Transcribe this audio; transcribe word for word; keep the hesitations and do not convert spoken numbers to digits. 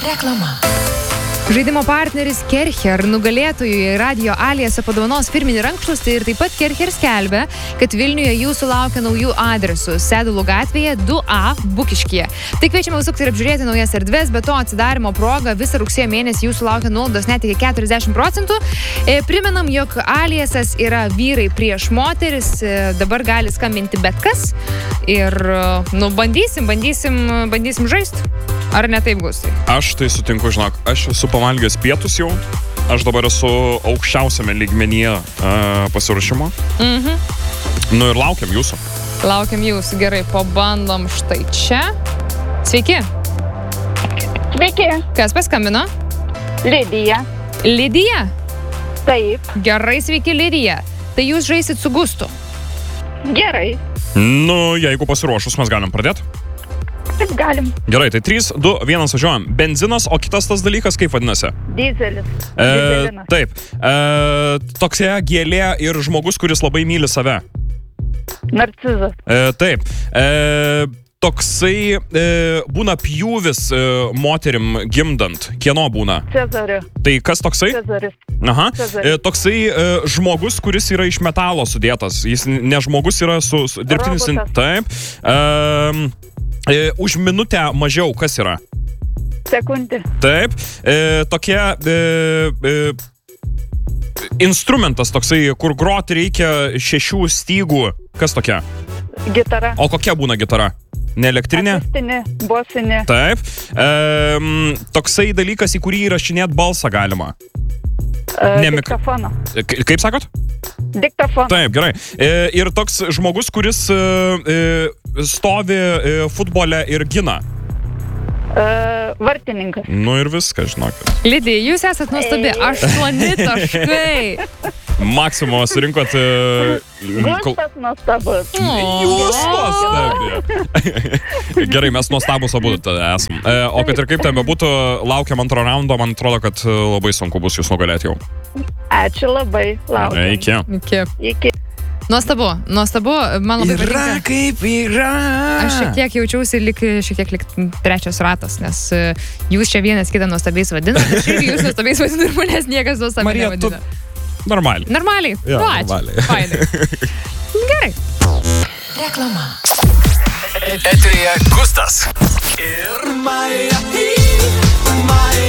Reklama. Žaidimo partneris Kercher nugalėtojui Radio Aliasą padovanos firminį rankšluostį ir taip pat Kercher skelbia, kad Vilniuje jūsų laukia naujų adresų Sedulų gatvėje du A Bukiškyje. Tai kviečiame užsukti ir apžiūrėti naujas erdves, be to atsidarimo proga visą rugsėjo mėnesį jūsų laukia nuolaidos net iki keturiasdešimt procentų. E, primenam, jog Aliasas yra vyrai prieš moteris, e, dabar gali skambinti bet kas ir nu, bandysim, bandysim, bandysim žaisti. Ar ne taip, Gustai? Aš tai sutinku, žinok, aš esu pavalgęs pietus jau, aš dabar esu aukščiausiame lygmenyje uh, pasiruošimo. Mhm. Nu ir laukiam jūsų. Laukiam jūsų, gerai, pabandom štai čia. Sveiki. Sveiki. Kas paskambino? Lidija. Lidija? Taip. Gerai, sveiki, Lidija. Tai jūs žaisit su Gustu? Gerai. Nu, jeigu pasiruošus, mes galim pradėti. Taip galim. Gerai, tai trys, du, vienas važiuojam. Benzinas, o kitas tas dalykas kaip vadinasi? Dizelis. E, Dizelinas. taip. E, toksė gėlė ir žmogus, kuris labai myli save. Narcizas. E, taip. E, toksai e, būna pjūvis e, moterim gimdant. Kieno būna? Cezario. Tai kas toksai? Cezaris. Aha. Cezaris. E, toksai e, žmogus, kuris yra iš metalo sudėtas. Jis ne žmogus yra su, su dirbtinis. Robotas. Taip. E, e, už minutę mažiau, kas yra? Sekundė. Taip. E, tokie e, e, instrumentas toksai, kur groti reikia šešių stygų. Kas tokia? Gitara. O kokia būna gitara? Ne elektrinė? Akustinė, bosinė. Taip. E, toksai dalykas, į kurį įrašinėt balsą galima. E, Ne mik- diktafono. K- kaip sakot? Diktafono. Taip, gerai. E, ir toks žmogus, kuris e, e, stovi e, futbole ir gina. E, vartininkas. Nu ir viskas, žinokit. Lidija, jūs esat nuostabi. Aštuoni taškai. Maksimum surinkot... E, kol... Gustas nuostabus. Jūs nuostabi. Gerai, mes nuostabus abu tada esam. E, o kad ir kaip ten bebūtų, laukiam antro raundo, man atrodo, kad e, labai sunku bus jūs nugalėti jau. Ačiū labai. Laukiam. Iki. Iki. Iki. Nuostabu, nuostabu, man labai patinka. kaip yra. Aš šiek tiek jaučiausi lik, šiek tiek lik trečias ratas, nes e, jūs čia vienas kitą nuostabiais vadinate, aš irgi jūs nuostabiais vadinu ir manęs niekas nuostabiai Marija, tu nevadina. normaliai. Normaliai? Jo, Nu, ačiū. normaliai. Fainai. Gerai. Reklama. Eteryje Gustas ir Maja. Maja.